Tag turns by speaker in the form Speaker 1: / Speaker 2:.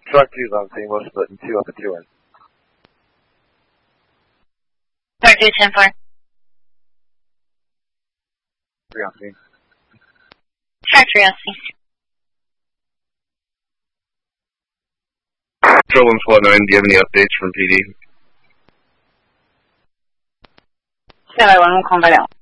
Speaker 1: Truck 2's on scene. We're splitting 2 up and 2 in.
Speaker 2: Truck 2, 10-4.
Speaker 1: 3 on scene.
Speaker 2: Truck 3 on scene.
Speaker 3: Patrol 1 Squad 9, do you have any updates from PD?
Speaker 2: Stand by 1, we'll call back out.